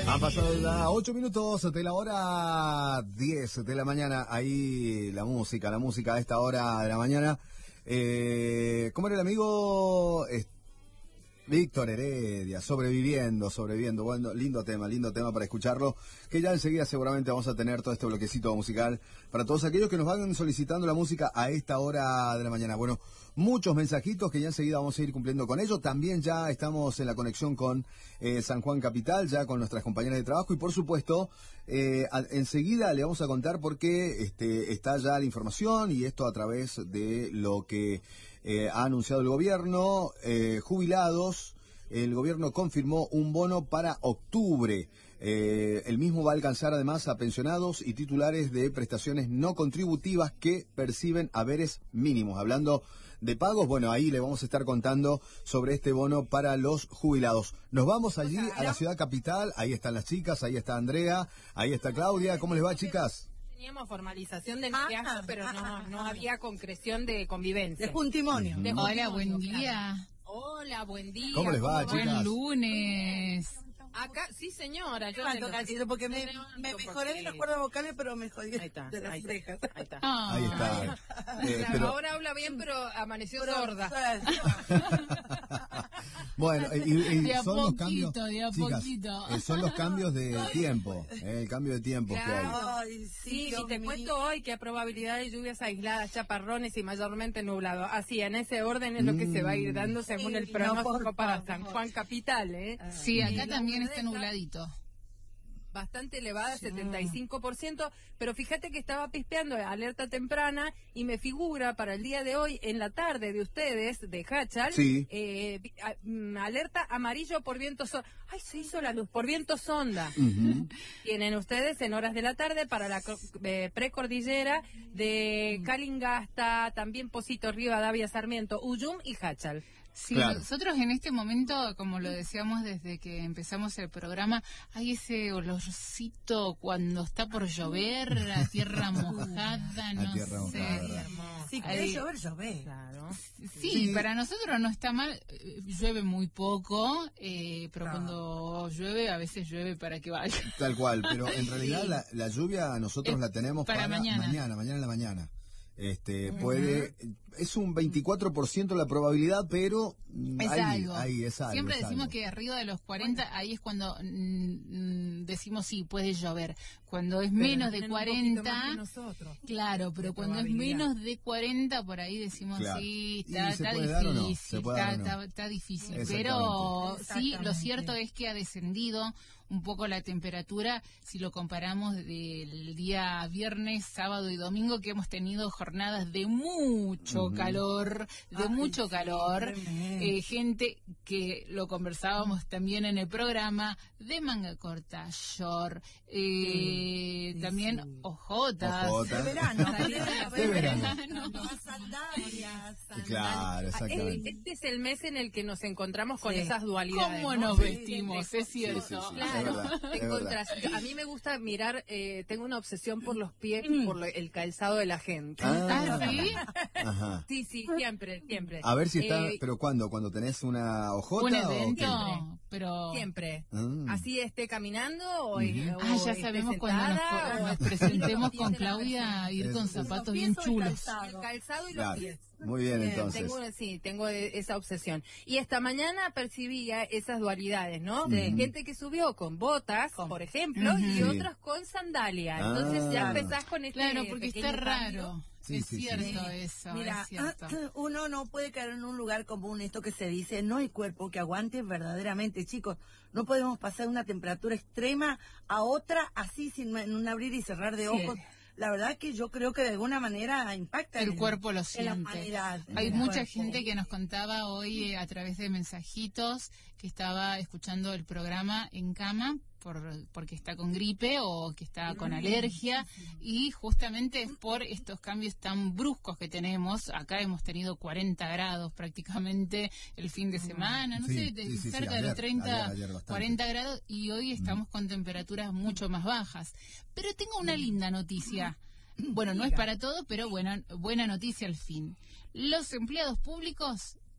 Han pasado ya 8 minutos de la hora 10 de la mañana. Ahí la música a esta hora de la mañana. ¿Cómo era el amigo? Víctor Heredia, sobreviviendo. Bueno, lindo tema para escucharlo. Que ya enseguida seguramente vamos a tener todo este bloquecito musical para todos aquellos que nos van solicitando la música a esta hora de la mañana. Bueno, muchos mensajitos que ya enseguida vamos a ir cumpliendo con ellos. También ya estamos en la conexión con San Juan Capital, ya con nuestras compañeras de trabajo. Y por supuesto, enseguida le vamos a contar por qué está ya la información y esto a través de lo que ha anunciado el gobierno. Jubilados, el gobierno confirmó un bono para octubre. El mismo va a alcanzar además a pensionados y titulares de prestaciones no contributivas que perciben haberes mínimos. Hablando de pagos, bueno, ahí le vamos a estar contando sobre este bono para los jubilados. Nos vamos allí a la ciudad capital. Ahí están las chicas, ahí está Andrea, ahí está Claudia. ¿Cómo les va, chicas? Teníamos formalización del viaje, pero no había concreción de convivencia. De juntimonio. Hola, buen día. Hola, buen día. ¿Cómo les va, chicas? Buen lunes. Acá, sí señora, yo Levanto cachito porque me mejoré de las cuerdas vocales, pero me jodí de las orejas. Ahí está. Ahí está. Pero... Ahora habla bien, pero amaneció sorda. Bueno, y de a son poquito, los cambios, de a chicas, poquito. son los cambios de tiempo, el cambio de tiempo que hay. Ay, Sí, y te cuento hoy que hay probabilidad de lluvias aisladas, chaparrones y mayormente nublado. Así, en ese orden es lo que se va a ir dando según el pronóstico para San Juan Capital, ¿eh? Sí, acá también está nubladito. Bastante elevada, 75%, pero fíjate que estaba pispeando alerta temprana y me figura para el día de hoy, en la tarde de ustedes, de Hachal, sí. Alerta amarillo por viento sonda. ¡Ay, se hizo la luz! Por viento sonda. Tienen ustedes en horas de la tarde para la precordillera de Calingasta, también Pocito, Rivadavia, Sarmiento, Uyum y Hachal. Sí, claro. Nosotros en este momento, como lo decíamos desde que empezamos el programa, hay ese olorcito cuando está por llover, la tierra mojada, no sé. Si querés llover, llover. Claro. Sí, para nosotros no está mal, llueve muy poco, pero cuando llueve, a veces llueve para que vaya. Tal cual, pero en realidad la lluvia nosotros la tenemos para mañana en la mañana. Es un 24% la probabilidad, pero es algo. Es algo. Siempre decimos que arriba de los 40, ahí es cuando decimos sí, puede llover. Cuando es menos de 40, claro, pero cuando es menos de 40, por ahí decimos claro. Sí, está difícil, está difícil. Pero sí, lo cierto es que ha descendido un poco la temperatura si lo comparamos del día viernes, sábado y domingo, que hemos tenido jornadas de mucho calor, gente que lo conversábamos también en el programa, de manga corta, short, también ojotas. De verano. Claro, exactamente. Este es el mes en el que nos encontramos con esas dualidades. ¿Cómo nos vestimos? Es cierto. Sí, claro, es verdad. A mí me gusta mirar, tengo una obsesión por los pies, por el calzado de la gente. ¿Sí? Ajá. Sí, siempre. A ver si está, pero ¿cuándo? ¿Cuando tenés una ojota? Un evento, pero... Siempre. Así esté caminando o ya sabemos cuando nos presentemos con Claudia, ir con zapatos bien chulos. El calzado y los pies. Muy bien, entonces. Tengo esa obsesión. Y esta mañana percibía esas dualidades, ¿no? De gente que subió con botas, por ejemplo, y otros con sandalias. Entonces ya empezás con este claro, porque está raro. Sí, es cierto eso. Mira, es cierto. Uno no puede caer en un lugar común, esto que se dice, no hay cuerpo que aguante verdaderamente, chicos. No podemos pasar de una temperatura extrema a otra así, sin un abrir y cerrar de ojos. La verdad que yo creo que de alguna manera impacta. El cuerpo lo siente. En la humanidad, hay mucha gente que nos contaba hoy a través de mensajitos que estaba escuchando el programa en cama porque está con gripe o que está con alergia y justamente es por estos cambios tan bruscos que tenemos. Acá hemos tenido 40 grados prácticamente el fin de semana, cerca de los 30, ayer 40 grados y hoy estamos con temperaturas mucho más bajas. Pero tengo una linda noticia. Bueno, no es para todo, pero buena noticia al fin. Los empleados públicos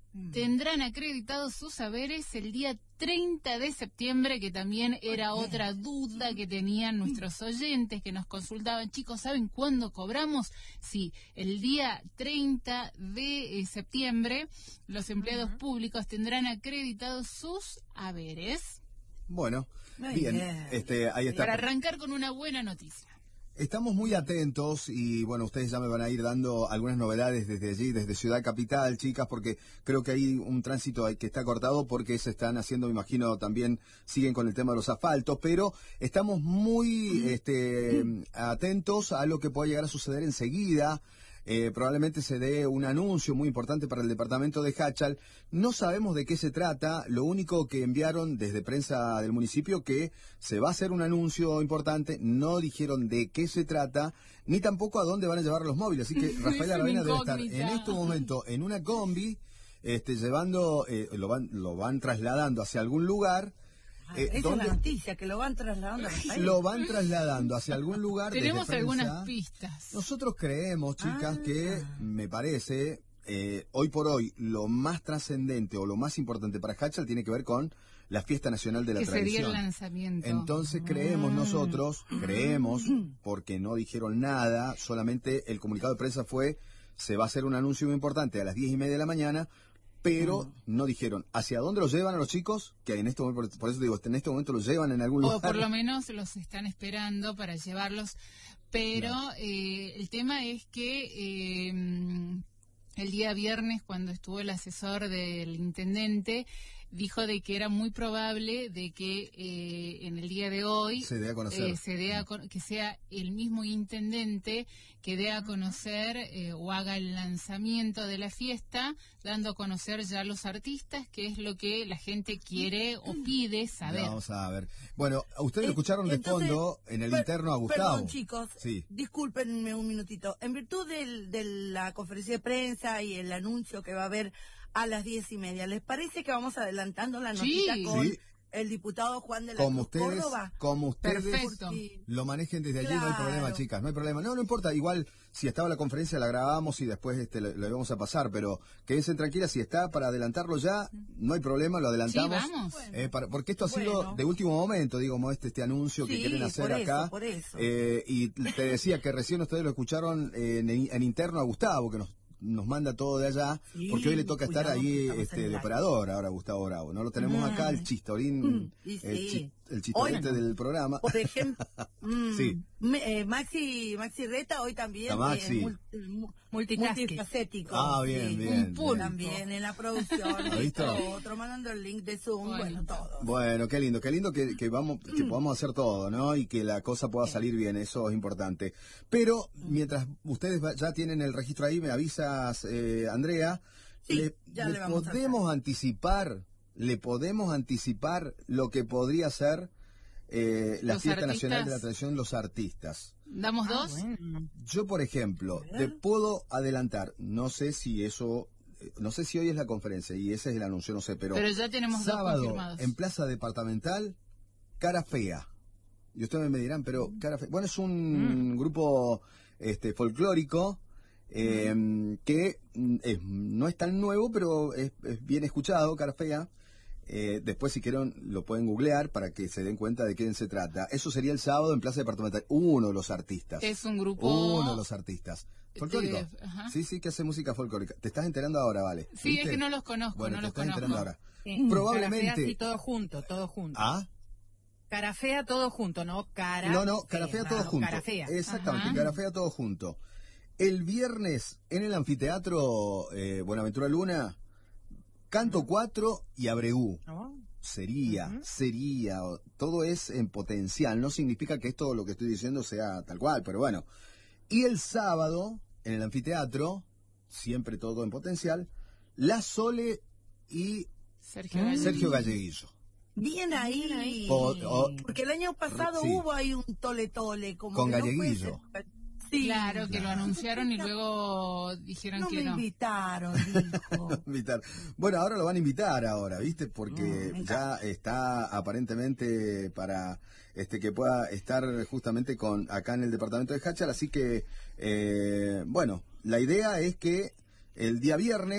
tendrán acreditados sus saberes el día 30 de septiembre, que también era otra duda que tenían nuestros oyentes que nos consultaban. Chicos, ¿saben cuándo cobramos? Sí, el día 30 de septiembre los empleados públicos tendrán acreditados sus haberes. Bueno, bien. Ahí está. Para arrancar con una buena noticia. Estamos muy atentos y bueno, ustedes ya me van a ir dando algunas novedades desde allí, desde Ciudad Capital, chicas, porque creo que hay un tránsito que está cortado porque se están haciendo, me imagino, también siguen con el tema de los asfaltos, pero estamos muy atentos a lo que pueda llegar a suceder enseguida. Probablemente se dé un anuncio muy importante para el departamento de Jáchal. No sabemos de qué se trata. Lo único que enviaron desde prensa del municipio que se va a hacer un anuncio importante. No dijeron de qué se trata, ni tampoco a dónde van a llevar los móviles. Así que Rafael Aravena debe estar en este momento en una combi, llevando, lo van trasladando hacia algún lugar. Esa es la noticia, que lo van trasladando a Rafael. Lo van trasladando hacia algún lugar. Tenemos algunas pistas. Nosotros creemos, chicas, que me parece, hoy por hoy, lo más trascendente o lo más importante para Jáchal tiene que ver con la Fiesta Nacional de la Tradición. Que sería el lanzamiento. Entonces creemos, porque no dijeron nada, solamente el comunicado de prensa fue, se va a hacer un anuncio muy importante a las 10:30 de la mañana, pero no dijeron hacia dónde los llevan a los chicos, que en este momento, por eso digo, en este momento los llevan en algún lugar. O por lo menos los están esperando para llevarlos, pero el tema es que el día viernes, cuando estuvo el asesor del intendente, dijo de que era muy probable de que en el día de hoy se dé a conocer. Que sea el mismo intendente que dé a conocer o haga el lanzamiento de la fiesta, dando a conocer ya a los artistas, que es lo que la gente quiere o pide saber. Vamos a ver. Bueno, ustedes lo escucharon de fondo en el interno a Gustavo. Perdón, chicos, discúlpenme un minutito. En virtud de la conferencia de prensa y el anuncio que va a haber a las 10:30, ¿les parece que vamos adelantando la notita con el diputado Juan de la Cruz Córdoba? Como ustedes Perfecto. Lo manejen desde allí, no hay problema, chicas, no hay problema. No importa, igual si estaba la conferencia la grabamos y después lo íbamos a pasar, pero quédense tranquilas, si está para adelantarlo ya, no hay problema, lo adelantamos. Sí, vamos. Porque esto ha sido de último momento, digo, como este anuncio que quieren hacer acá. Por eso. Y te decía que recién ustedes lo escucharon en interno a Gustavo, que nos manda todo de allá, porque hoy le toca estar ahí de operador ahora Gustavo Bravo. No lo tenemos acá, el chistorín, el chistorín del programa. Por ejemplo, Maxi Reta hoy también multifacético. Bien. También en la producción. ¿Has visto? Otro mandando el link de Zoom, bueno, todo. Bueno, qué lindo que podamos hacer todo, ¿no? Y que la cosa pueda salir bien, eso es importante. Pero mientras ustedes ya tienen el registro ahí, me avisas, Andrea, le podemos anticipar lo que podría ser la Fiesta Nacional de la Tradición, los artistas. ¿Damos dos? Bueno. Yo, por ejemplo, te puedo adelantar, no sé si hoy es la conferencia y ese es el anuncio, no sé, pero ya tenemos sábado, dos confirmados. En Plaza Departamental, Cara Fea. Y ustedes me dirán, pero Cara Fea, bueno, es un grupo folclórico que no es tan nuevo, pero es bien escuchado, Cara Fea. Después, si quieren, lo pueden googlear para que se den cuenta de quién se trata. Eso sería el sábado en Plaza Departamental. Uno de los artistas. Es un grupo... Uno de los artistas. ¿Folclórico? Sí, que hace música folclórica. ¿Te estás enterando ahora, Vale? Sí, ¿viste? Es que no los conozco, bueno, no los conozco. enterando ahora. Sí. Probablemente... Cara Fea, sí, todo junto. ¿Ah? Cara Fea todo junto, ¿no? Cara Fea todo junto. Cara Fea. Exactamente, Cara Fea todo junto. El viernes en el anfiteatro Buenaventura Luna, Canto 4 y Abregu. Sería, todo es en potencial, no significa que esto lo que estoy diciendo sea tal cual, pero bueno. Y el sábado, en el anfiteatro, siempre todo en potencial, La Sole y Sergio Galleguillo. Bien ahí. Porque el año pasado hubo ahí un tole como con Galleguillo. Sí, claro, que lo anunciaron y luego dijeron que no. Me invitaron, dijo. Bueno, ahora lo van a invitar ¿viste? Porque ya está aparentemente para que pueda estar justamente acá en el departamento de Jáchal, así que, bueno, la idea es que el día viernes,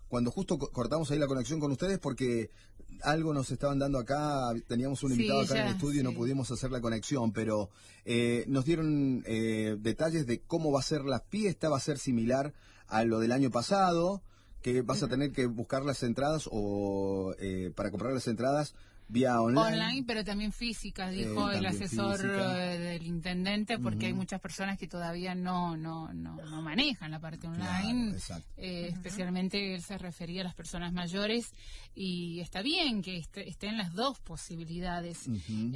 cuando justo cortamos ahí la conexión con ustedes porque algo nos estaban dando acá, teníamos un invitado acá en el estudio y no pudimos hacer la conexión, pero nos dieron detalles de cómo va a ser la fiesta, va a ser similar a lo del año pasado, que vas a tener que buscar las entradas o para comprar las entradas vía online, pero también físicas, dijo el asesor del intendente, porque hay muchas personas que todavía no manejan la parte online, especialmente él se refería a las personas mayores, y está bien que estén las dos posibilidades.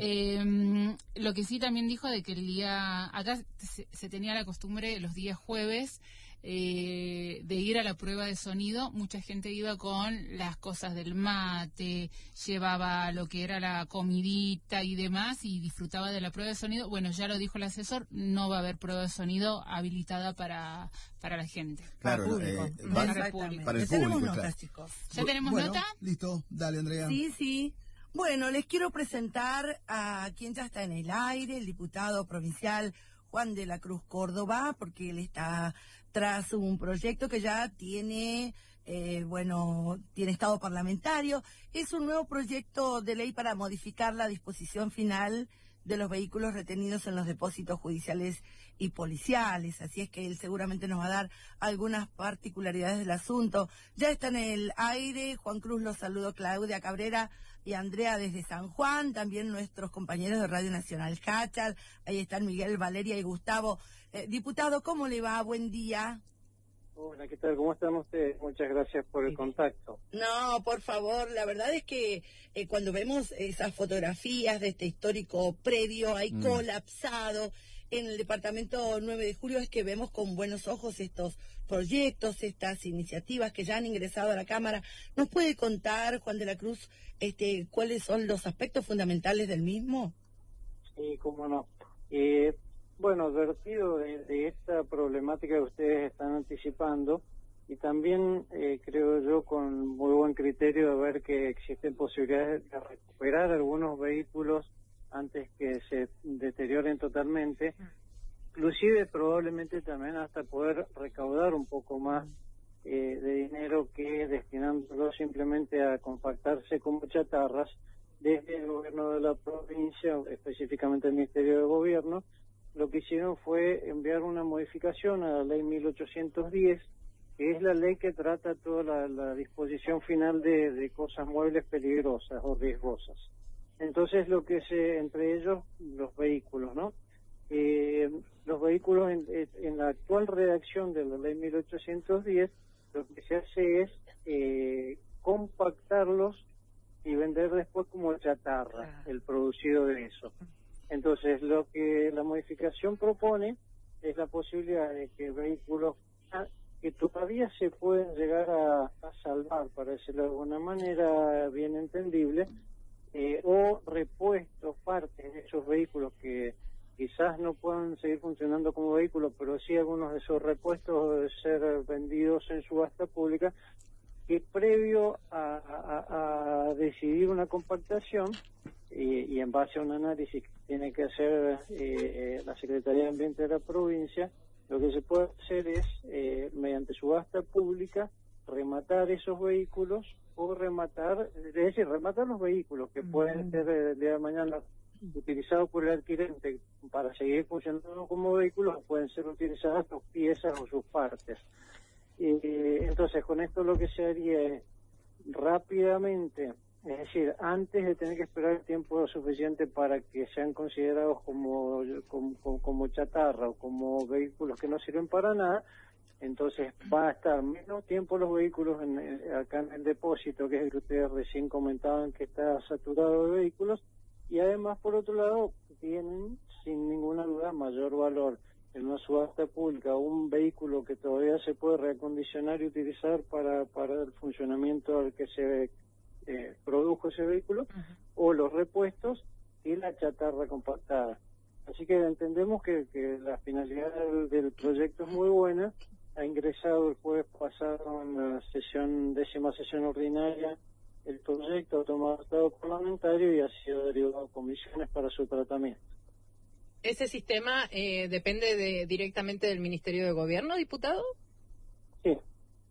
Lo que sí también dijo de que el día, acá se tenía la costumbre los días jueves, de ir a la prueba de sonido. Mucha gente iba con las cosas del mate, llevaba lo que era la comidita y demás y disfrutaba de la prueba de sonido. Bueno, ya lo dijo el asesor, no va a haber prueba de sonido habilitada para la gente, claro, para el público. Para el tenemos público, notas, chicos. ¿Ya tenemos nota? Listo, dale, Andrea. Sí. Bueno, les quiero presentar a quien ya está en el aire, el diputado provincial Juan de la Cruz Córdoba, porque él está tras un proyecto que ya tiene, tiene estado parlamentario. Es un nuevo proyecto de ley para modificar la disposición final de los vehículos retenidos en los depósitos judiciales y policiales. Así es que él seguramente nos va a dar algunas particularidades del asunto. Ya está en el aire. Juan Cruz, los saludo, Claudia Cabrera y Andrea desde San Juan, también nuestros compañeros de Radio Nacional Cachal, ahí están Miguel, Valeria y Gustavo. Diputado, ¿cómo le va? Buen día. Hola, ¿qué tal? ¿Cómo están ustedes? Muchas gracias por el contacto. No, por favor, la verdad es que cuando vemos esas fotografías de este histórico predio ahí colapsado en el departamento 9 de julio, es que vemos con buenos ojos estos proyectos, estas iniciativas que ya han ingresado a la Cámara. ¿Nos puede contar, Juan de la Cruz, cuáles son los aspectos fundamentales del mismo? Sí, cómo no. Bueno, advertido de esta problemática que ustedes están anticipando, y también creo yo con muy buen criterio de ver que existen posibilidades de recuperar algunos vehículos antes que se deterioren totalmente, inclusive probablemente también hasta poder recaudar un poco más de dinero que destinándolo simplemente a compactarse como chatarras. Desde el gobierno de la provincia, específicamente el Ministerio de Gobierno, lo que hicieron fue enviar una modificación a la ley 1810, que es la ley que trata toda la disposición final de cosas muebles peligrosas o riesgosas. Entonces, entre ellos, los vehículos, ¿no? Los vehículos, en la actual redacción de la ley 1810, lo que se hace es compactarlos y vender después como chatarra, el producido de eso. Entonces, lo que la modificación propone es la posibilidad de que vehículos que todavía se pueden llegar a salvar, para decirlo de alguna manera bien entendible, o repuestos, partes de esos vehículos que quizás no puedan seguir funcionando como vehículos, pero sí algunos de esos repuestos deben ser vendidos en subasta pública, que previo a decidir una compactación y en base a un análisis que tiene que hacer la Secretaría de Ambiente de la provincia, lo que se puede hacer es, mediante subasta pública, rematar esos vehículos o rematar los vehículos que pueden ser el día de mañana utilizados por el adquirente para seguir funcionando como vehículos, o pueden ser utilizadas sus piezas o sus partes. Entonces, con esto lo que se haría es rápidamente, es decir, antes de tener que esperar el tiempo suficiente para que sean considerados como chatarra o como vehículos que no sirven para nada, entonces va a estar menos tiempo los vehículos acá en el depósito, que es el que ustedes recién comentaban que está saturado de vehículos, y además, por otro lado, tienen sin ninguna duda mayor valor en una subasta pública un vehículo que todavía se puede reacondicionar y utilizar para el funcionamiento al que se produjo ese vehículo, o los repuestos y la chatarra compactada. Así que entendemos que la finalidad del proyecto es muy buena. Ha ingresado el jueves pasado en la décima sesión ordinaria el proyecto, ha tomado estado parlamentario y ha sido derivado a comisiones para su tratamiento. ¿Ese sistema depende directamente del Ministerio de Gobierno, diputado? Sí,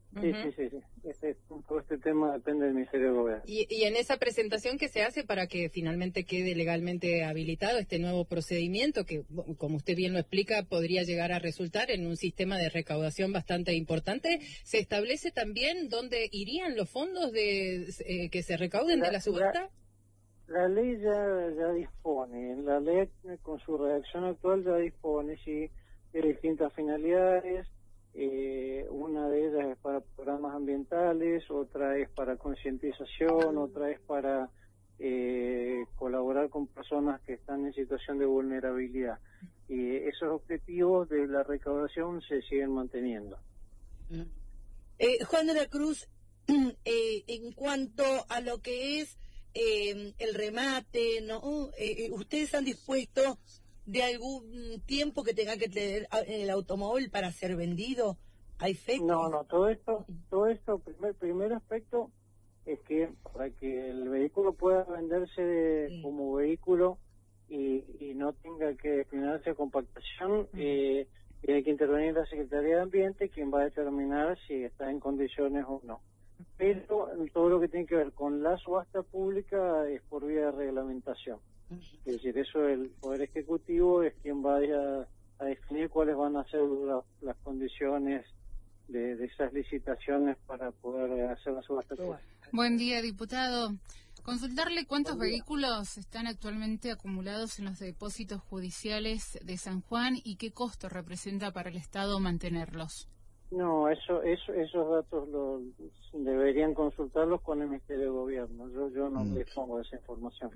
Sí. Todo este tema depende del Ministerio de Gobierno. Y en esa presentación que se hace para que finalmente quede legalmente habilitado este nuevo procedimiento, que, como usted bien lo explica, podría llegar a resultar en un sistema de recaudación bastante importante, ¿se establece también dónde irían los fondos que se recauden de la subasta? La ley ya dispone, la ley con su redacción actual ya dispone de distintas finalidades. Una de ellas es para programas ambientales, otra es para concientización, otra es para colaborar con personas que están en situación de vulnerabilidad. Y esos objetivos de la recaudación se siguen manteniendo. Juan de la Cruz, en cuanto a lo que es el remate, ¿no? ¿Ustedes han dispuesto de algún tiempo que tenga que tener el automóvil para ser vendido? ¿Hay fecha? No, todo esto, primer aspecto es que para que el vehículo pueda venderse como vehículo y no tenga que destinarse a compactación, hay que intervenir la Secretaría de Ambiente, quien va a determinar si está en condiciones o no. Pero todo lo que tiene que ver con la subasta pública es por vía de reglamentación. Es decir, eso el Poder Ejecutivo es quien vaya a definir cuáles van a ser las condiciones de esas licitaciones para poder hacer la subasta pública. Buen día, diputado. Consultarle cuántos vehículos están actualmente acumulados en los depósitos judiciales de San Juan y qué costo representa para el Estado mantenerlos. No, esos datos deberían consultarlos con el Ministerio de Gobierno. Yo no dispongo de esa información.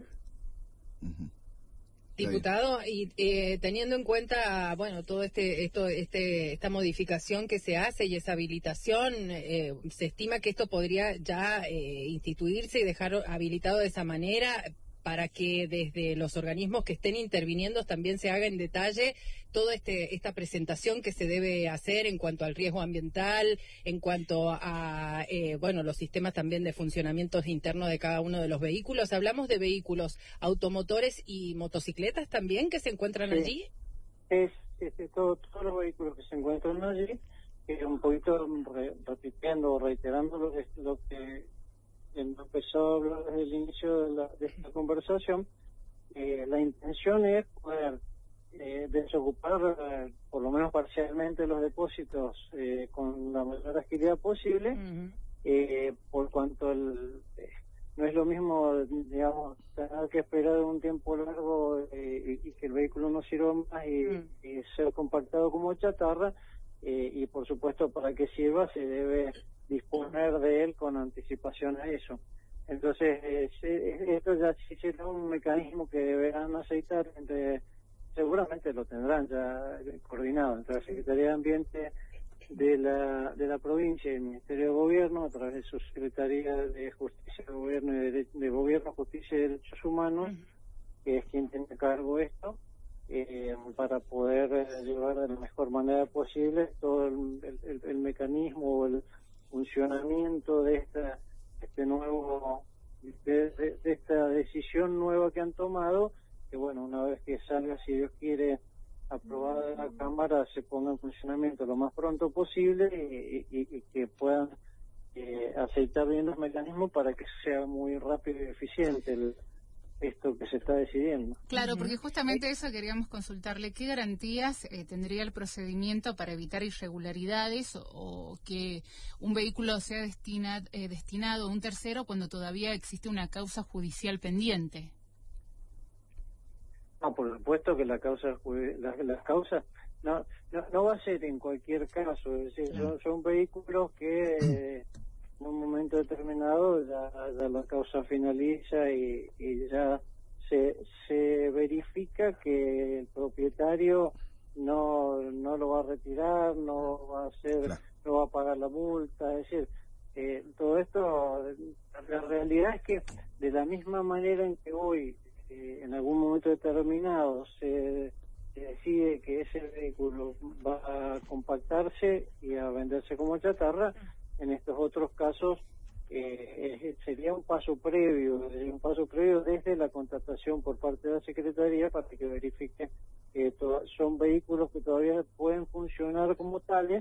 Diputado, y teniendo en cuenta, bueno, todo esta modificación que se hace y esa habilitación, se estima que esto podría ya instituirse y dejar habilitado de esa manera para que desde los organismos que estén interviniendo también se haga en detalle toda esta presentación que se debe hacer en cuanto al riesgo ambiental, en cuanto a los sistemas también de funcionamientos internos de cada uno de los vehículos. Hablamos de vehículos automotores y motocicletas también que se encuentran allí. Todos los vehículos que se encuentran allí, un poquito repitiendo o reiterando lo que empezó a hablar desde el inicio de esta conversación. La intención es poder desocupar por lo menos parcialmente los depósitos con la mayor agilidad posible, por cuanto no es lo mismo, digamos, tener que esperar un tiempo largo y que el vehículo no sirva más y ser compactado como chatarra, y por supuesto para que sirva se debe disponer de él con anticipación a eso. Entonces, esto ya sí será un mecanismo que deberán aceitar seguramente lo tendrán ya coordinado entre la Secretaría de Ambiente de la provincia y el Ministerio de Gobierno, a través de su Secretaría de Justicia, de Gobierno de Gobierno, Justicia y Derechos Humanos, que es quien tiene a cargo esto, para poder llevar de la mejor manera posible todo el mecanismo o el funcionamiento de esta decisión nueva que han tomado, que bueno, una vez que salga, si Dios quiere, aprobada de la Cámara, se ponga en funcionamiento lo más pronto posible y que puedan aceitar bien los mecanismos para que sea muy rápido y eficiente esto que se está decidiendo. Claro, porque justamente eso queríamos consultarle. ¿Qué garantías tendría el procedimiento para evitar irregularidades o que un vehículo sea destinado a un tercero cuando todavía existe una causa judicial pendiente? No, por supuesto que las causas no va a ser en cualquier caso. Es decir, son vehículos que en un momento determinado ya la causa finaliza y ya se verifica que el propietario no lo va a retirar, no va a hacer, no va a pagar la multa. Es decir, todo esto, la realidad es que de la misma manera en que hoy en algún momento determinado se decide que ese vehículo va a compactarse y a venderse como chatarra, en estos otros casos sería un paso previo desde la contratación por parte de la Secretaría para que verifique que son vehículos que todavía pueden funcionar como tales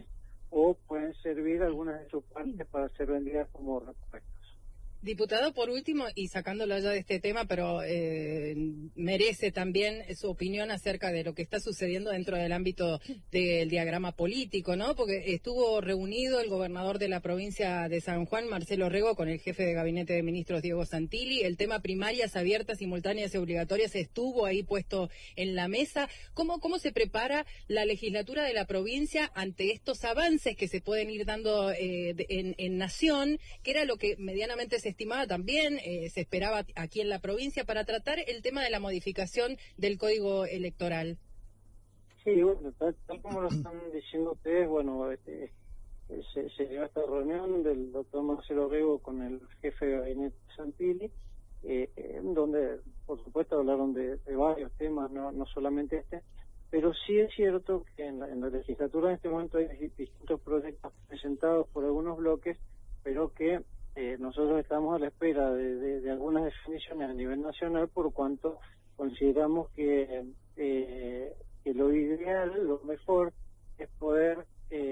o pueden servir algunas de sus partes para ser vendidas como repuestos. Diputado, por último, y sacándolo ya de este tema, pero merece también su opinión acerca de lo que está sucediendo dentro del ámbito del diagrama político, ¿no? Porque estuvo reunido el gobernador de la provincia de San Juan, Marcelo Rego, con el jefe de gabinete de ministros, Diego Santilli. El tema primarias abiertas, simultáneas y obligatorias estuvo ahí puesto en la mesa. ¿Cómo se prepara la legislatura de la provincia ante estos avances que se pueden ir dando en Nación, que era lo que medianamente se estimaba también, se esperaba aquí en la provincia, para tratar el tema de la modificación del Código Electoral? Sí, bueno, tal como lo están diciendo ustedes, bueno, se dio esta reunión del doctor Marcelo Rego con el jefe de gabinete Santilli, donde, por supuesto, hablaron de varios temas, no solamente este, pero sí es cierto que en la legislatura en este momento hay distintos proyectos presentados por algunos bloques, pero que nosotros estamos a la espera de algunas definiciones a nivel nacional, por cuanto consideramos que lo ideal, lo mejor, es poder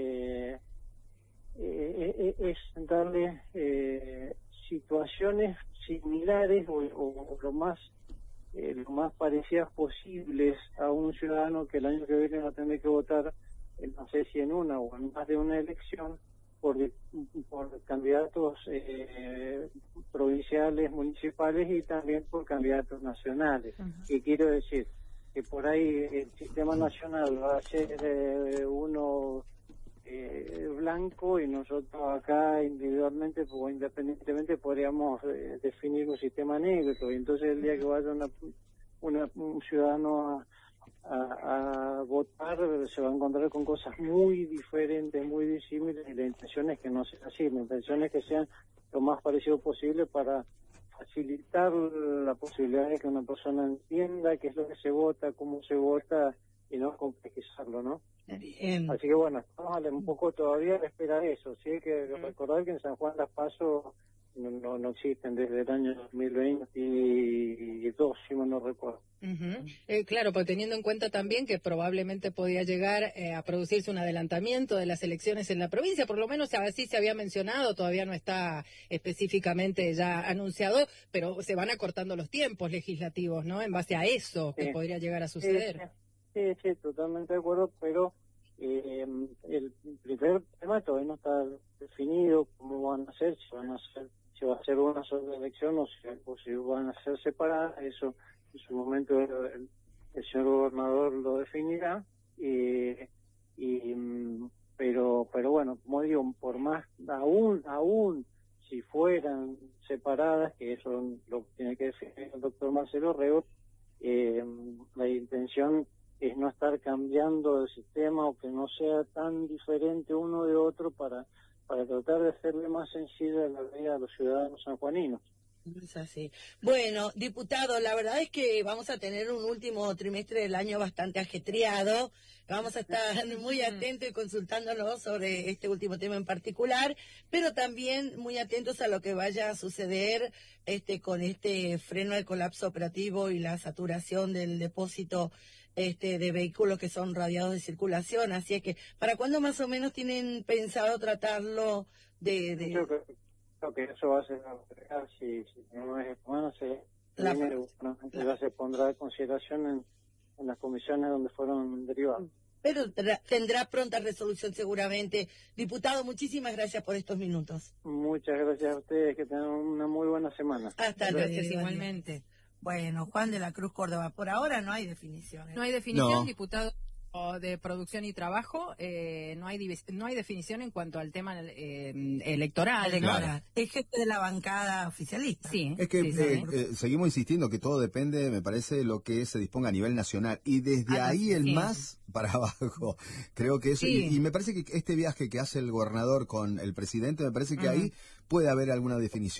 es darle situaciones similares o lo más parecidas posibles a un ciudadano que el año que viene va a tener que votar, no sé si en una o en más de una elección, por candidatos provinciales, municipales y también por candidatos nacionales. ¿Qué quiero decir? Que por ahí el sistema nacional va a ser uno blanco, y nosotros acá individualmente o independientemente podríamos definir un sistema negro, y entonces el día que vaya un ciudadano a votar se va a encontrar con cosas muy diferentes, muy disímiles, y la intención es que no sea así. La intención es que sean lo más parecido posible para facilitar la posibilidad de que una persona entienda qué es lo que se vota, cómo se vota, y no complejizarlo, ¿no? Así que bueno, estamos un poco todavía a la espera de eso. Sí hay que recordar que en San Juan las PASO no existen desde el año 2022, si no recuerdo. Claro, pues teniendo en cuenta también que probablemente podía llegar a producirse un adelantamiento de las elecciones en la provincia, por lo menos así se había mencionado, todavía no está específicamente ya anunciado, pero se van acortando los tiempos legislativos, ¿no? En base a eso que podría llegar a suceder. Sí, totalmente de acuerdo, pero el primer tema todavía no está definido cómo van a ser, si va a ser una sola elección o si van a ser separadas. Eso en su momento el señor gobernador lo definirá, pero bueno, como digo, por más aún si fueran separadas, que eso lo tiene que definir el doctor Marcelo Rego, la intención es no estar cambiando el sistema, o que no sea tan diferente uno de otro, para tratar de hacerle más sencilla la vida a los ciudadanos sanjuaninos. Es así. Bueno, diputado, la verdad es que vamos a tener un último trimestre del año bastante ajetreado. Vamos a estar muy atentos y consultándonos sobre este último tema en particular, pero también muy atentos a lo que vaya a suceder con este freno al colapso operativo y la saturación del depósito de vehículos que son radiados de circulación. Así es que, ¿para cuándo más o menos tienen pensado tratarlo Yo creo que eso va a ser si no es bueno, ya se pondrá en consideración en las comisiones donde fueron derivados. Pero tendrá pronta resolución seguramente. Diputado, muchísimas gracias por estos minutos. Muchas gracias a ustedes, que tengan una muy buena semana. Hasta luego. Gracias igualmente. Bueno, Juan de la Cruz Córdoba, por ahora no hay definiciones. No hay definición, diputado de Producción y Trabajo, no hay definición en cuanto al tema electoral. Claro. Es jefe de la bancada oficialista. Sí. Es que seguimos insistiendo que todo depende, me parece, de lo que se disponga a nivel nacional, y desde ahí el más para abajo. Creo que eso, y me parece que este viaje que hace el gobernador con el presidente, me parece que ahí puede haber alguna definición.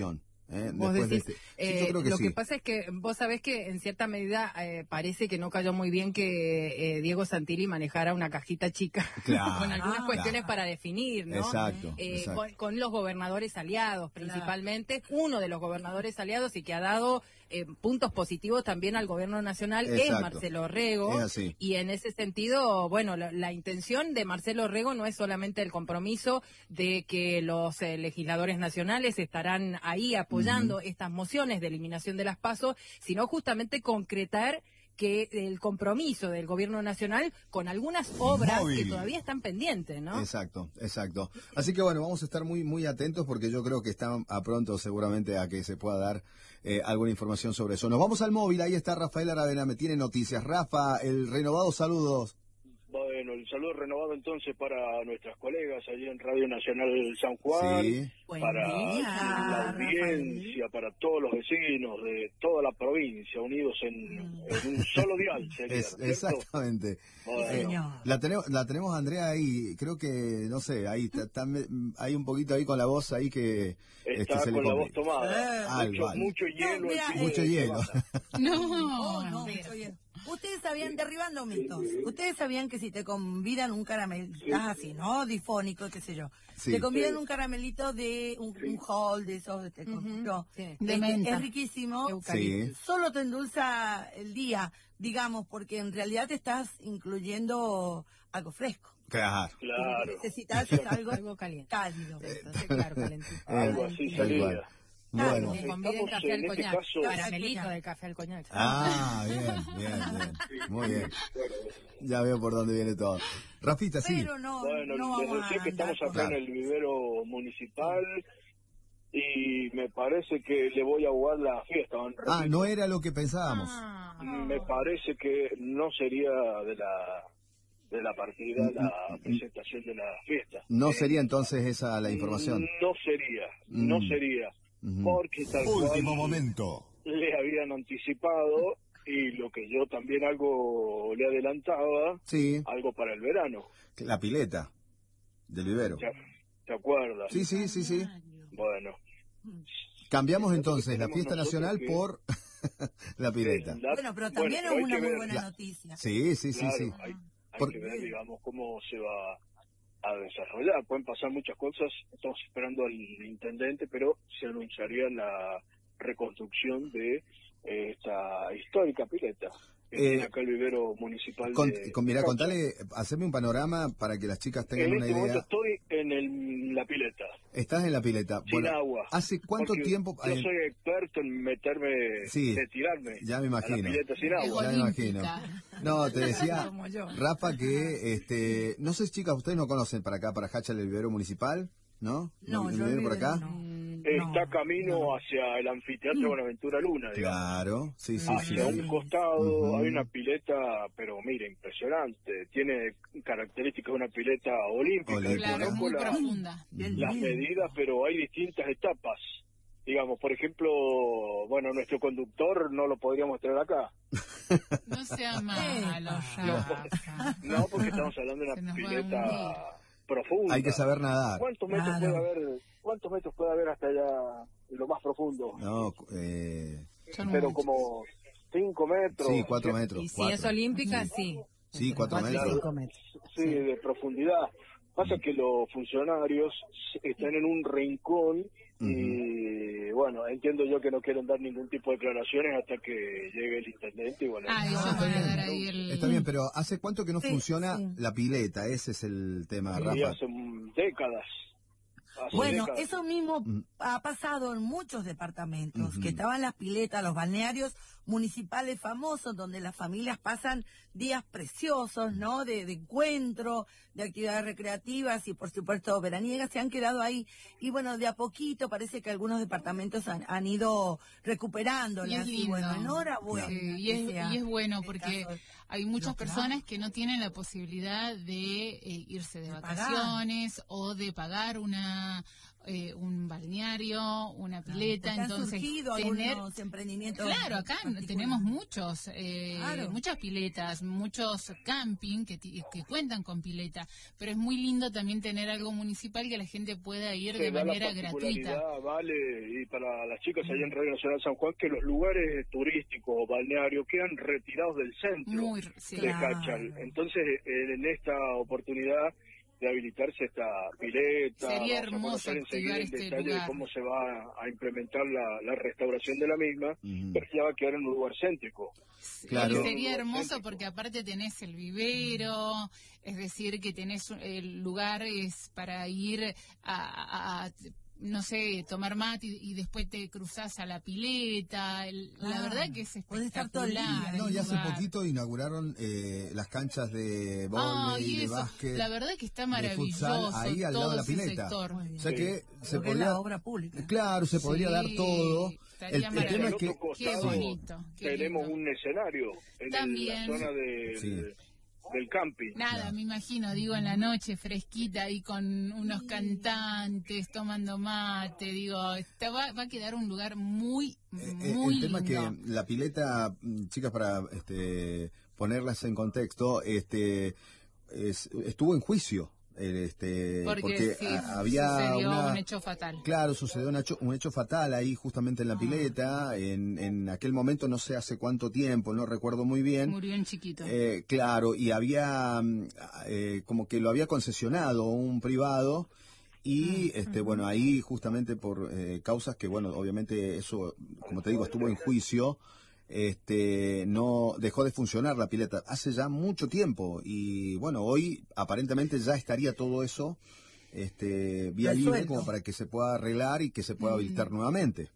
Vos decís, yo creo que lo sí. que pasa es que vos sabés que en cierta medida parece que no cayó muy bien que Diego Santilli manejara una cajita chica Claro, con algunas cuestiones para definir, ¿no? Exacto, exacto. Con los gobernadores aliados principalmente, uno de los gobernadores aliados y que ha dado puntos positivos también al gobierno nacional es Marcelo Rego, y en ese sentido, bueno, la intención de Marcelo Rego no es solamente el compromiso de que los legisladores nacionales estarán ahí apoyando estas mociones de eliminación de las PASO, sino justamente concretar que el compromiso del gobierno nacional con algunas obras que todavía están pendientes, ¿no? Exacto, exacto. Así que bueno, vamos a estar muy muy atentos porque yo creo que están a pronto seguramente a que se pueda dar alguna información sobre eso. Nos vamos al móvil, ahí está Rafael Aravena, me tiene noticias. Rafa, el renovado, saludos. Bueno, el saludo renovado entonces para nuestras colegas allí en Radio Nacional San Juan, para la audiencia, para todos los vecinos de toda la provincia, unidos en un solo dial. Exactamente. Bueno. La tenemos Andrea ahí, creo que, no sé, ahí hay un poquito ahí con la voz ahí que... Está se con le la voz tomada. Mucho hielo. Mucho hielo. No, mucho hielo. Ustedes sabían, derribando mitos, ustedes sabían que si te convidan un caramelito, estás así, ¿no? Difónico, qué sé yo. Te convidan un caramelito de un hall de esos, de menta. Es riquísimo. Solo te endulza el día, digamos, porque en realidad te estás incluyendo algo fresco. Claro. Necesitas algo caliente. Cálido. Claro, calentito. Algo así salida. Bueno, conviden café al coñac, caramelito de café al coñac. Bien. Muy bien. Ya veo por dónde viene todo. Rafita, sí. Pero no les decía que estamos acá en el vivero municipal y me parece que le voy a jugar la fiesta. No era lo que pensábamos. Me parece que no sería de la partida la presentación de la fiesta. ¿No sería entonces esa la información? No sería. Porque tal Último cual momento. le habían anticipado y lo que yo también algo le adelantaba, algo para el verano. La pileta del vivero. ¿Te acuerdas? Sí. Bueno. Cambiamos entonces la fiesta nacional por la pileta. Bueno, pero también es una muy buena noticia. Sí. Hay que ver, digamos, cómo se va a desarrollar. Pueden pasar muchas cosas. Estamos esperando al intendente, pero se anunciaría la reconstrucción de esta histórica pileta que tiene acá el vivero municipal. Mira, contale, haceme un panorama para que las chicas tengan una idea. En este momento estoy en la pileta. Estás en la pileta. Sin agua. ¿Hace cuánto tiempo? Yo soy experto en meterme, de tirarme ya me imagino. a la pileta sin agua. Ya me imagino. No, te decía, Rafa, que, no sé, chicas, ustedes no conocen para acá, para Hachal, el vivero municipal, ¿no? No, yo por acá. Está camino hacia el anfiteatro Buenaventura Luna, digamos. Claro, sí. Hacia un costado hay una pileta, pero mira, impresionante. Tiene características de una pileta olímpica. Claro, muy profunda. Las medidas, pero hay distintas etapas. Digamos, por ejemplo, bueno, nuestro conductor no lo podríamos traer acá. No sea malo, No, porque estamos hablando de una pileta profunda. Hay que saber nadar. ¿Cuántos metros puede haber hasta allá, en lo más profundo? No, pero como 5 metros. Sí, 4 metros. Y si es olímpica, sí. Sí, 4 metros. Sí, de profundidad. Pasa que los funcionarios están en un rincón y, bueno, entiendo yo que no quieren dar ningún tipo de declaraciones hasta que llegue el intendente. Y bueno, Está bien, pero ¿hace cuánto que no funciona la pileta? Ese es el tema, Rafa. Hace décadas. Bueno, eso mismo ha pasado en muchos departamentos, que estaban las piletas, los balnearios municipales famosos, donde las familias pasan días preciosos, ¿no? De encuentro, de actividades recreativas y, por supuesto, veraniegas, se han quedado ahí. Y, bueno, de a poquito parece que algunos departamentos han ido recuperándolas. Y bueno, enhorabuena. Sí, y es bueno porque hay muchas personas que no tienen la posibilidad de irse de vacaciones o de pagar un balneario, una pileta, entonces han surgido algunos emprendimientos. Claro, acá tenemos muchos, muchas piletas, muchos camping que cuentan con pileta, pero es muy lindo también tener algo municipal que la gente pueda ir de manera gratuita. Vale, y para las chicas allá en Radio Nacional San Juan, que los lugares turísticos o balnearios quedan retirados del centro de Cachal. Entonces, en esta oportunidad de habilitarse esta pileta, sería hermoso enseguida el este detalle lugar de cómo se va a implementar la restauración de la misma, pero ya va a quedar en un lugar céntrico. Claro. Sería hermoso porque aparte tenés el vivero, es decir, que tenés el lugar es para ir a no sé, tomar mate y después te cruzás a la pileta. La verdad que es espectacular. No, y hace poquito inauguraron las canchas de vóley, de básquet. La verdad que está maravilloso. Ahí al lado de la pileta. O sea que se podría, la obra pública. Claro, se podría dar todo. El tema es que qué bonito. Tenemos un escenario en la zona del camping. Nada, me imagino, digo, en la noche fresquita ahí con unos cantantes tomando mate, digo, va a quedar un lugar muy el tema lindo. Es que la pileta, chicas, para ponerlas en contexto, estuvo en juicio. Porque había sucedió un hecho fatal. Claro, sucedió un hecho fatal ahí justamente en la pileta, en aquel momento, no sé hace cuánto tiempo, no recuerdo muy bien. Murió en chiquito. Claro, y había como que lo había concesionado un privado y bueno, ahí justamente por causas que, bueno, obviamente eso, como te digo, estuvo en juicio. No dejó de funcionar la pileta hace ya mucho tiempo y bueno, hoy aparentemente ya estaría todo eso vía libre como para que se pueda arreglar y que se pueda habilitar nuevamente.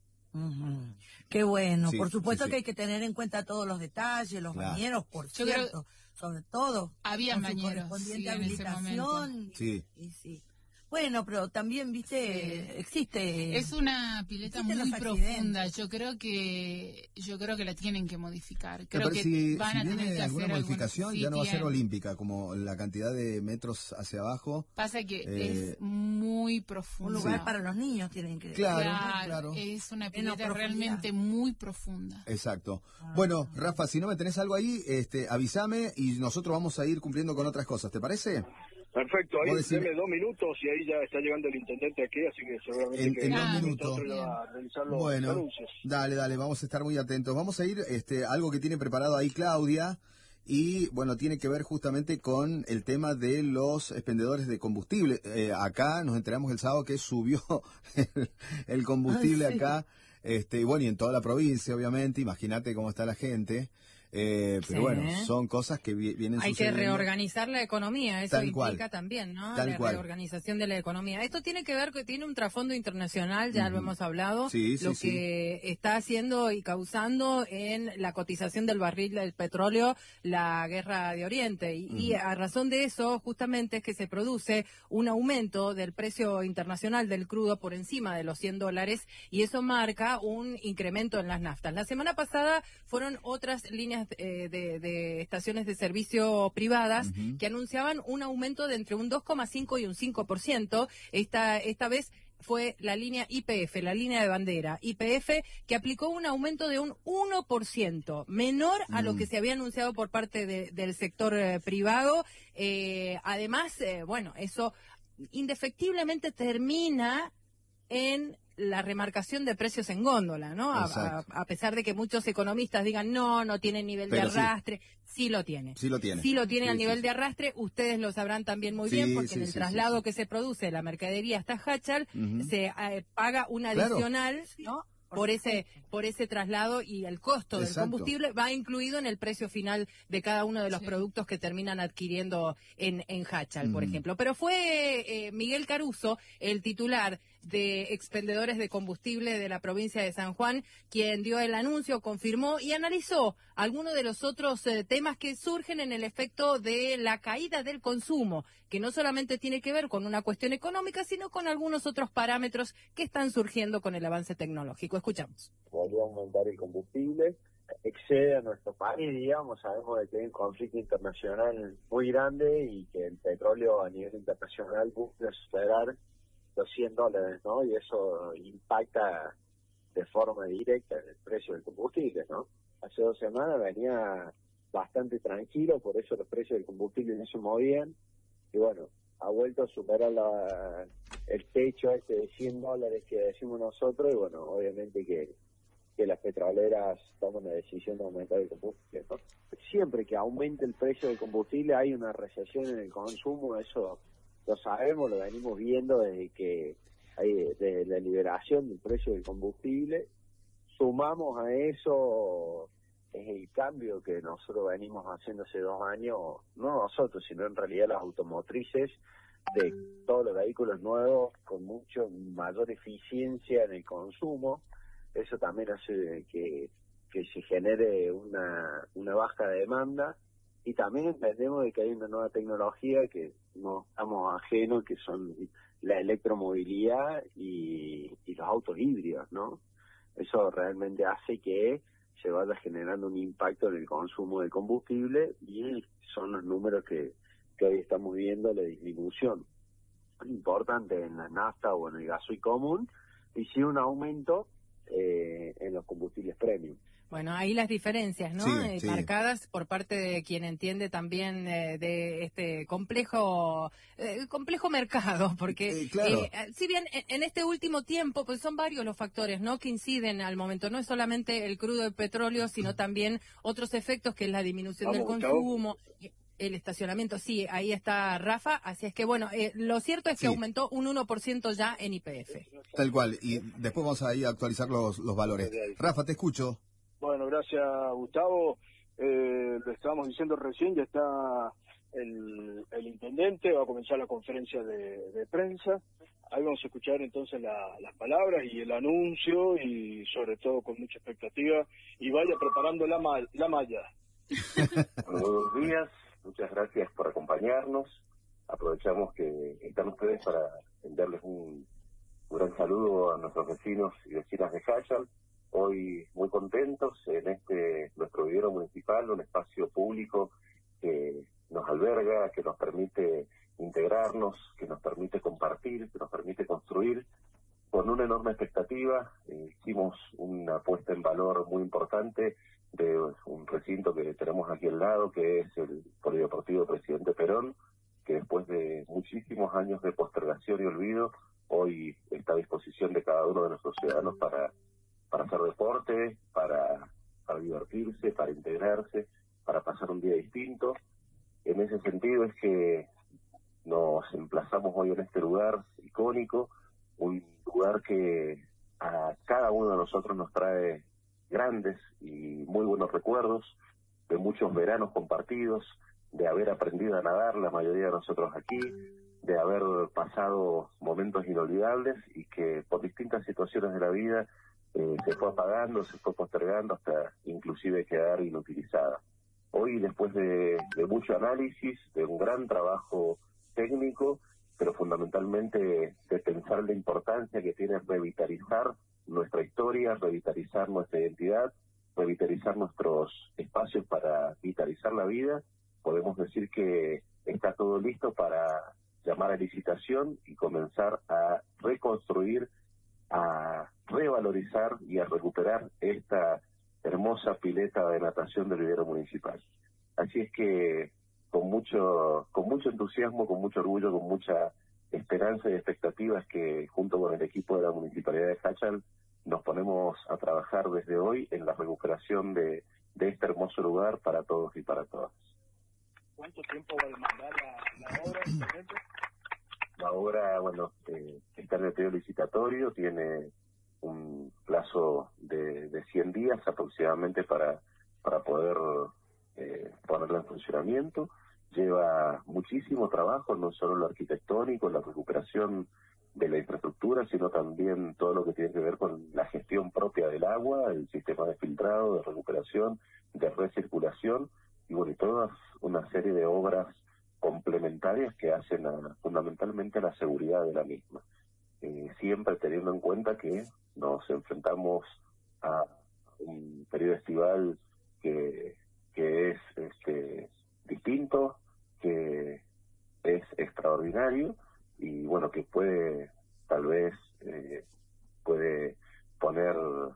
Qué bueno, por supuesto que hay que tener en cuenta todos los detalles, los bañeros, por cierto, sobre todo había bañeros correspondiente habilitación. Sí. Bueno, pero también, viste, existe. Es una pileta muy profunda. Yo creo que la tienen que modificar. Creo que si van a tener que alguna hacer modificación, ya no va a ser olímpica, como la cantidad de metros hacia abajo. Pasa que es muy profunda. Un lugar para los niños tienen que. Claro. Es una pileta realmente muy profunda. Exacto. Bueno, Rafa, si no me tenés algo ahí, avísame y nosotros vamos a ir cumpliendo con otras cosas. ¿Te parece? Perfecto, ahí denme 2 minutos y ahí ya está llegando el intendente aquí, así que seguramente en 2 minutos va a realizar los anuncios. Dale, vamos a estar muy atentos. Vamos a ir algo que tiene preparado ahí Claudia y bueno, tiene que ver justamente con el tema de los expendedores de combustible. Acá nos enteramos el sábado que subió el combustible acá, y bueno, y en toda la provincia, obviamente, imagínate cómo está la gente. Pero bueno, son cosas que vienen Hay sucediendo. que reorganizar la economía, eso Tal cual. implica también, ¿no? Tal la cual. reorganización de la economía. Esto tiene que ver que tiene un trasfondo internacional, ya lo hemos hablado, lo que está haciendo y causando en la cotización del barril del petróleo la guerra de Oriente. Y a razón de eso, justamente es que se produce un aumento del precio internacional del crudo por encima de los $100 y eso marca un incremento en las naftas. La semana pasada fueron otras líneas de estaciones de servicio privadas que anunciaban un aumento de entre un 2,5 y un 5%. Esta vez fue la línea YPF, la línea de bandera YPF, que aplicó un aumento de un 1%, menor a lo que se había anunciado por parte del sector privado. Además, bueno, eso indefectiblemente termina en la remarcación de precios en góndola, ¿no? A pesar de que muchos economistas digan no tiene nivel de arrastre, sí lo tiene. Sí lo tiene. Sí lo tiene al nivel de arrastre, ustedes lo sabrán también muy bien, porque en el traslado que se produce de la mercadería hasta Hachal, se paga un adicional, ¿no? Por ese traslado y el costo del combustible va incluido en el precio final de cada uno de los productos que terminan adquiriendo en Hachal, por ejemplo. Pero fue Miguel Caruso, el titular de expendedores de combustible de la provincia de San Juan, quien dio el anuncio, confirmó y analizó algunos de los otros temas que surgen en el efecto de la caída del consumo, que no solamente tiene que ver con una cuestión económica, sino con algunos otros parámetros que están surgiendo con el avance tecnológico. Escuchamos. Podría aumentar el combustible, excede a nuestro país, digamos, sabemos de que hay un conflicto internacional muy grande y que el petróleo a nivel internacional busca superar los $100, ¿no? Y eso impacta de forma directa en el precio del combustible, ¿no? Hace 2 semanas venía bastante tranquilo, por eso los precios del combustible no se movían, y bueno, ha vuelto a superar el techo de $100 que decimos nosotros, y bueno, obviamente que las petroleras toman la decisión de aumentar el combustible, ¿no? Siempre que aumente el precio del combustible hay una recesión en el consumo, eso lo sabemos, lo venimos viendo desde la liberación del precio del combustible. Sumamos a eso es el cambio que nosotros venimos haciendo hace 2 años, no nosotros, sino en realidad las automotrices, de todos los vehículos nuevos con mucho mayor eficiencia en el consumo. Eso también hace que se genere una baja demanda, y también entendemos de que hay una nueva tecnología que no estamos ajenos, que son la electromovilidad y los autos híbridos, ¿no? Eso realmente hace que se vaya generando un impacto en el consumo de combustible, y son los números que hoy estamos viendo, la disminución importante en la nafta o en el gasoil común, y sí un aumento en los combustibles premium. Bueno, ahí las diferencias, ¿no? Sí, sí. Marcadas por parte de quien entiende también de este complejo mercado, porque claro. si bien en este último tiempo, pues son varios los factores, ¿no?, que inciden al momento. No es solamente el crudo de petróleo, sino también otros efectos, que es la disminución del consumo, el estacionamiento. Sí, ahí está Rafa, así es que bueno, lo cierto es que aumentó un 1% ya en YPF. Tal cual, y después vamos a ir a actualizar los valores. Rafa, te escucho. Bueno, gracias, Gustavo. Lo estábamos diciendo recién, ya está el intendente, va a comenzar la conferencia de prensa. Ahí vamos a escuchar entonces las palabras y el anuncio, y sobre todo con mucha expectativa, y vaya preparando la malla. Buenos días, muchas gracias por acompañarnos. Aprovechamos que están ustedes para enviarles un gran saludo a nuestros vecinos y vecinas de Jayal. Hoy muy contentos en nuestro vivero municipal, un espacio público que nos alberga, que nos permite integrarnos, que nos permite compartir, que nos permite construir con una enorme expectativa. Hicimos una puesta en valor muy importante de un recinto que tenemos aquí al lado, que es el Polideportivo Presidente Perón, que después de muchísimos años de postergación y olvido, hoy está a disposición de cada uno de nuestros ciudadanos para hacer deporte, para divertirse, para integrarse, para pasar un día distinto. En ese sentido es que nos emplazamos hoy en este lugar icónico, un lugar que a cada uno de nosotros nos trae grandes y muy buenos recuerdos de muchos veranos compartidos, de haber aprendido a nadar la mayoría de nosotros aquí, de haber pasado momentos inolvidables y que por distintas situaciones de la vida se fue apagando, se fue postergando hasta inclusive quedar inutilizada. Hoy, después de mucho análisis, de un gran trabajo técnico, pero fundamentalmente de pensar la importancia que tiene revitalizar nuestra historia, revitalizar nuestra identidad, revitalizar nuestros espacios para vitalizar la vida, podemos decir que está todo listo para llamar a licitación y comenzar a reconstruir, a revalorizar y a recuperar esta hermosa pileta de natación del vivero municipal. Así es que con mucho entusiasmo, con mucho orgullo, con mucha esperanza y expectativas, que junto con el equipo de la Municipalidad de Jayal nos ponemos a trabajar desde hoy en la recuperación de este hermoso lugar para todos y para todas. ¿Cuánto tiempo va a demandar la obra, intendente? La obra, bueno, está en el periodo licitatorio, tiene un plazo de 100 días aproximadamente para poder ponerla en funcionamiento. Lleva muchísimo trabajo, no solo lo arquitectónico, la recuperación de la infraestructura, sino también todo lo que tiene que ver con la gestión propia del agua, el sistema de filtrado, de recuperación, de recirculación, y bueno, y toda una serie de obras complementarias que hacen fundamentalmente la seguridad de la misma. Siempre teniendo en cuenta que nos enfrentamos a un periodo estival que es distinto, que es extraordinario, y bueno, que puede tal vez puede poner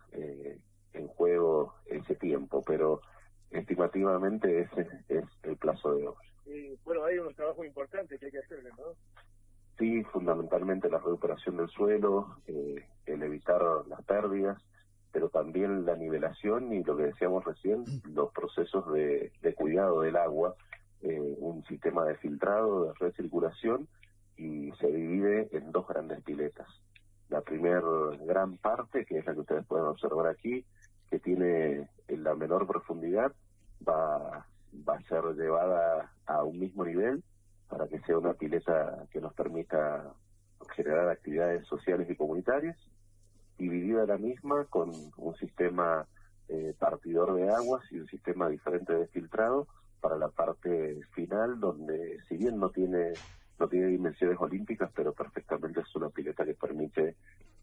en juego ese tiempo, pero estimativamente ese es el plazo de obra. Bueno, hay unos trabajos importantes que hay que hacer, ¿no? Sí, fundamentalmente la recuperación del suelo, el evitar las pérdidas, pero también la nivelación y lo que decíamos recién, los procesos de cuidado del agua, un sistema de filtrado, de recirculación, y se divide en 2 grandes piletas. La primera gran parte, que es la que ustedes pueden observar aquí, que tiene la menor profundidad, va a ser llevada a un mismo nivel para que sea una pileta que nos permita generar actividades sociales y comunitarias, dividida la misma con un sistema partidor de aguas y un sistema diferente de filtrado para la parte final, donde si bien no tiene dimensiones olímpicas, pero perfectamente es una pileta que permite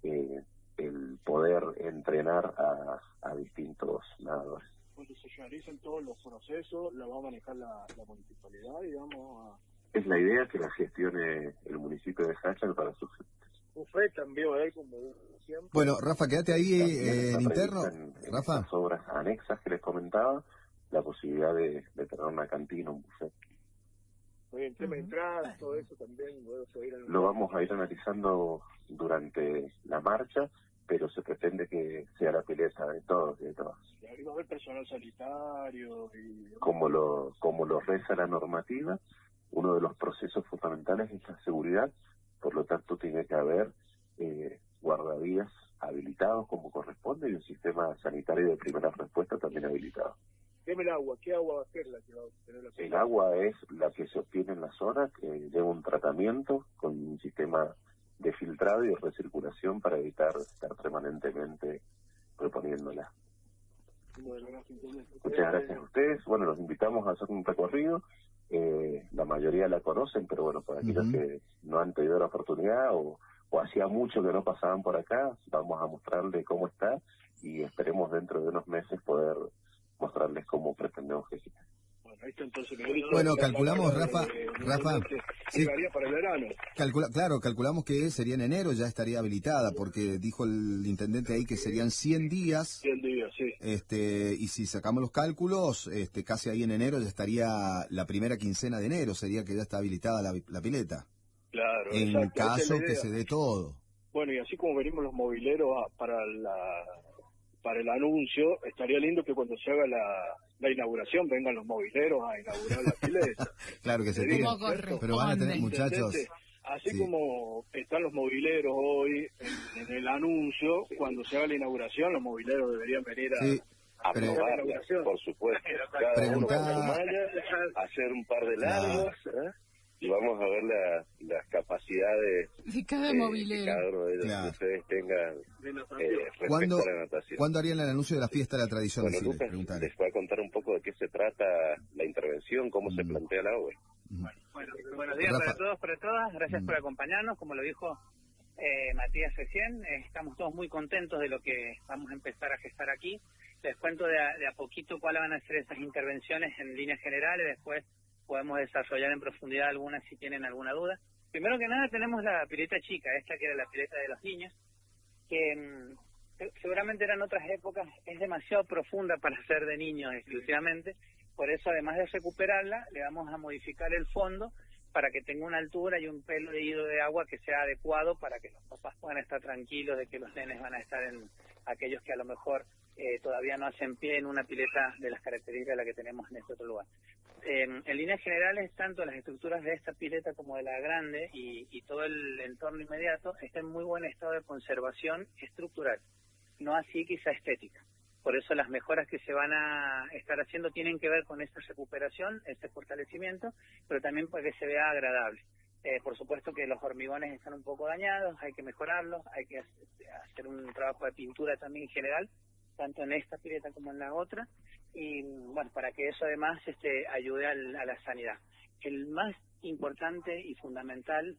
el poder entrenar a distintos nadadores. Cuando se realicen todos los procesos, la va a manejar la municipalidad, digamos. Es la idea que la gestione el municipio de Hachal para sus Usted también va a ver como siempre. Bueno, Rafa, quédate ahí en interno. Rafa. Las obras anexas que les comentaba, la posibilidad de tener una cantina, un buffet. Oye, el tema de entradas, todo eso también. Lo vamos a ir analizando durante la marcha, pero se pretende que sea la pileta de todos y de todas. Y ahí va a haber personal sanitario. Como lo reza la normativa, uno de los procesos fundamentales es la seguridad, por lo tanto tiene que haber guardavías habilitados como corresponde y un sistema sanitario de primera respuesta también habilitado. Deme el agua, ¿qué agua va a ser la que va a tener la El agua es la que se obtiene en la zona, que lleva un tratamiento con un sistema de filtrado y de recirculación para evitar estar permanentemente reponiéndola. Muchas gracias a ustedes. Bueno, los invitamos a hacer un recorrido. La mayoría la conocen, pero bueno, para aquellos que no han tenido la oportunidad o hacía mucho que no pasaban por acá, vamos a mostrarles cómo está y esperemos dentro de unos meses poder mostrarles cómo pretendemos que esté. Bueno, calculamos, Rafa, sí, para el verano. Calculamos que sería en enero, ya estaría habilitada, porque dijo el intendente ahí que serían 100 días. 100 días, sí. Y si sacamos los cálculos, casi ahí en enero ya estaría la primera quincena de enero, sería que ya está habilitada la pileta. Claro, en exacto, caso que se dé todo. Bueno, y así como venimos los mobileros para el anuncio, estaría lindo que cuando se haga la inauguración vengan los mobileros a inaugurar la pileta. Claro que se tiene, pero van a tener, muchachos. Así como están los mobileros hoy en el anuncio, cuando se haga la inauguración, los mobileros deberían venir a probar la inauguración. Por supuesto. Cada uno con su malla, hacer un par de largos, y vamos a ver las capacidades de cada mobilero. Cada uno de ellos, que ustedes tengan ¿Cuándo, respecto a la natación. ¿Cuándo harían el anuncio de la fiesta de la tradición? Bueno, Lucas les voy a contar un poco de qué se trata la intervención, cómo se plantea la obra. Bueno, buenos días para todos, para todas. Gracias por acompañarnos. Como lo dijo Matías recién, estamos todos muy contentos de lo que vamos a empezar a gestar aquí. Les cuento de a poquito cuáles van a ser esas intervenciones en líneas generales. Después podemos desarrollar en profundidad algunas si tienen alguna duda. Primero que nada tenemos la pileta chica, esta que era la pileta de los niños, que seguramente eran otras épocas, es demasiado profunda para ser de niños exclusivamente, por eso además de recuperarla, le vamos a modificar el fondo para que tenga una altura y un pedido de agua que sea adecuado para que los papás puedan estar tranquilos de que los nenes van a estar en aquellos que a lo mejor todavía no hacen pie en una pileta de las características de la que tenemos en este otro lugar. En líneas generales, tanto las estructuras de esta pileta como de la grande y todo el entorno inmediato está en muy buen estado de conservación estructural, no así quizá estética. Por eso las mejoras que se van a estar haciendo tienen que ver con esta recuperación, este fortalecimiento, pero también para que se vea agradable. Por supuesto que los hormigones están un poco dañados, hay que mejorarlos, hay que hacer un trabajo de pintura también en general, tanto en esta pileta como en la otra, y bueno, para que eso además ayude a la sanidad. El más importante y fundamental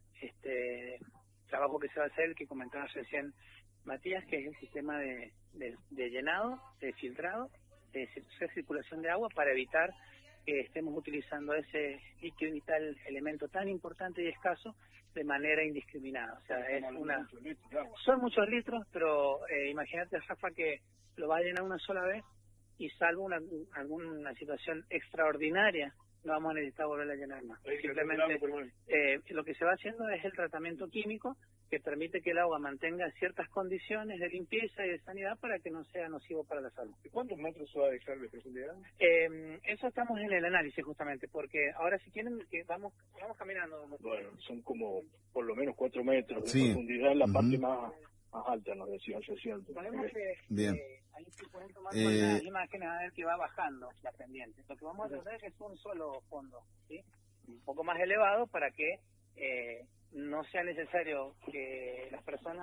trabajo que se va a hacer, que comentaba recién Matías, que es el sistema de llenado, de filtrado, de recirculación de agua para evitar que estemos utilizando ese líquido vital, elemento tan importante y escaso, de manera indiscriminada. O sea, son muchos litros, pero imagínate, Rafa, que lo va a llenar una sola vez y salvo alguna situación extraordinaria, no vamos a necesitar volver a llenar más. Simplemente lo que se va haciendo es el tratamiento químico que permite que el agua mantenga ciertas condiciones de limpieza y de sanidad para que no sea nocivo para la salud. ¿Y cuántos metros se va a dejar de profundidad? Eso estamos en el análisis justamente, porque ahora si quieren que vamos caminando. Bueno, son como por lo menos 4 metros de profundidad en la parte más alta, nos decía Cecilia. Bien. Ahí se pueden tomar con las imágenes a ver que va bajando la pendiente. Lo que vamos a hacer es un solo fondo, ¿sí? Un poco más elevado para que no sea necesario que las personas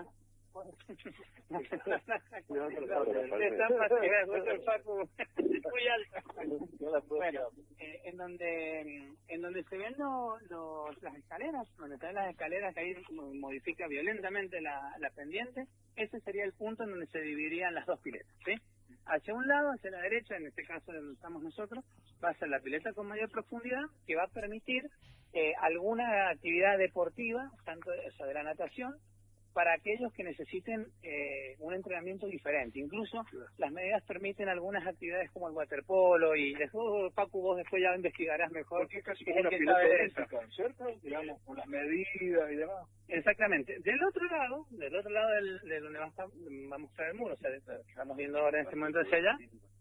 bueno, en donde se ven las escaleras, donde están las escaleras que ahí modifica violentamente la pendiente, ese sería el punto en donde se dividirían las dos piletas, ¿sí? Hacia un lado, hacia la derecha, en este caso donde estamos nosotros, va a ser la pileta con mayor profundidad, que va a permitir alguna actividad deportiva, tanto de la natación, para aquellos que necesiten un entrenamiento diferente. Incluso las medidas permiten algunas actividades como el waterpolo y después, Pacu, vos después ya investigarás mejor. Porque es casi como una pilota olímpica, ¿cierto? Digamos, con las medidas y demás. Exactamente. Del otro lado de donde vamos a mostrar el muro, o sea, estamos viendo ahora en este momento hacia allá,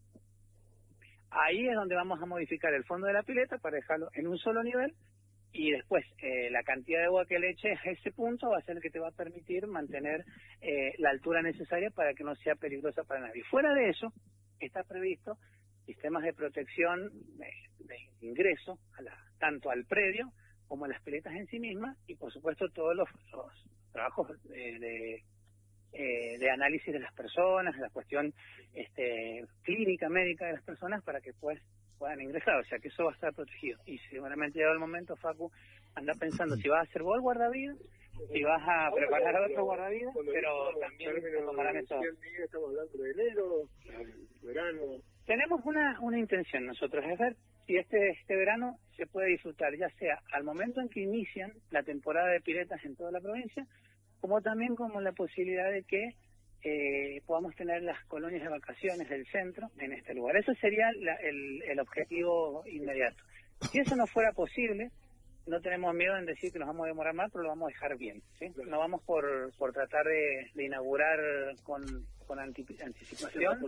ahí es donde vamos a modificar el fondo de la pileta para dejarlo en un solo nivel. Y después, la cantidad de agua que le eches a ese punto va a ser el que te va a permitir mantener la altura necesaria para que no sea peligrosa para nadie. Fuera de eso, está previsto sistemas de protección de ingreso, tanto al predio como a las piletas en sí mismas, y por supuesto todos los trabajos de análisis de las personas, de la cuestión clínica, médica de las personas, para que pues puedan ingresar, o sea que eso va a estar protegido. Y seguramente llegado el momento, Facu, anda pensando si vas a hacer vos el guardavidas, si vas a preparar otro guardavidas, pero también tomarán eso. Estamos hablando de enero, verano. Tenemos una intención nosotros, es ver si este verano se puede disfrutar, ya sea al momento en que inician la temporada de piletas en toda la provincia, como también como la posibilidad de que podamos tener las colonias de vacaciones del centro en este lugar. Eso sería el objetivo inmediato. Si eso no fuera posible, no tenemos miedo en decir que nos vamos a demorar más, pero lo vamos a dejar bien, ¿sí? No vamos por tratar de inaugurar con anticipación.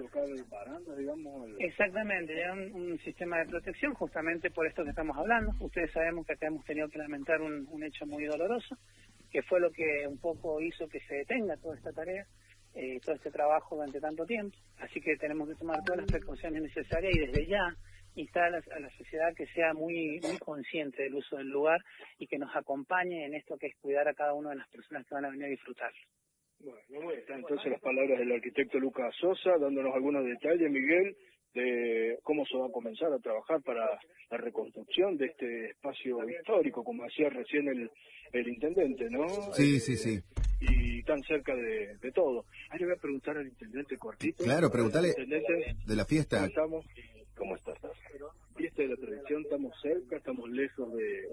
Exactamente, ya un sistema de protección, justamente por esto que estamos hablando. Ustedes sabemos que acá hemos tenido que lamentar un hecho muy doloroso, que fue lo que un poco hizo que se detenga toda esta tarea, todo este trabajo durante tanto tiempo. Así que tenemos que tomar todas las precauciones necesarias y desde ya instar a la sociedad que sea muy consciente del uso del lugar y que nos acompañe en esto que es cuidar a cada una de las personas que van a venir a disfrutar. Bueno, están entonces las palabras del arquitecto Lucas Sosa, dándonos algunos detalles, Miguel, de cómo se va a comenzar a trabajar para la reconstrucción de este espacio histórico, como decía recién el intendente, ¿no? Sí, sí. Y tan cerca de todo. Le voy a preguntar al intendente cortito. Claro, preguntale de la fiesta. ¿Cómo estamos? ¿Cómo estás? Fiesta de la tradición, estamos cerca, estamos lejos de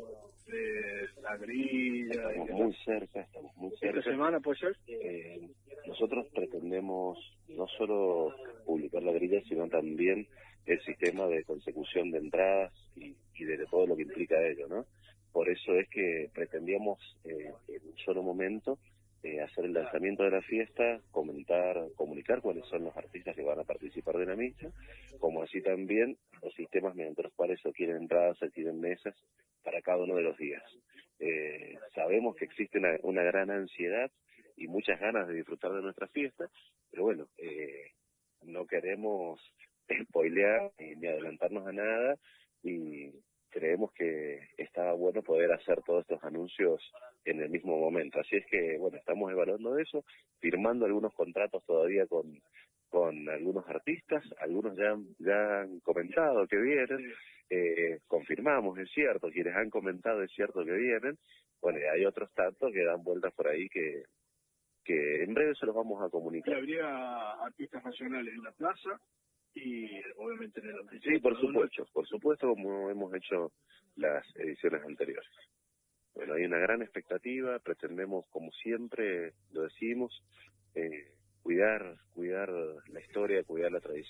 la grilla. Estamos muy cerca. ¿Esta semana puede ser? Nosotros pretendemos no solo publicar la grilla, sino también el sistema de consecución de entradas y de todo lo que implica ello, ¿no? Por eso es que pretendíamos en un solo momento hacer el lanzamiento de la fiesta, comunicar cuáles son los artistas que van a participar de la misma, como así también los sistemas mediante los cuales se adquieren entradas, se adquieren mesas para cada uno de los días. Sabemos que existe una gran ansiedad y muchas ganas de disfrutar de nuestra fiesta, pero bueno, no queremos spoilear ni adelantarnos a nada y creemos que está bueno poder hacer todos estos anuncios en el mismo momento. Así es que, bueno, estamos evaluando eso, firmando algunos contratos todavía con algunos artistas, algunos ya han comentado que vienen, confirmamos, es cierto, quienes han comentado es cierto que vienen, bueno, hay otros tantos que dan vueltas por ahí que en breve se los vamos a comunicar. Y habría artistas nacionales en la plaza, y obviamente en el auditor. Sí, por supuesto, como hemos hecho las ediciones anteriores. Bueno, hay una gran expectativa, pretendemos, como siempre lo decimos, cuidar la historia, cuidar la tradición.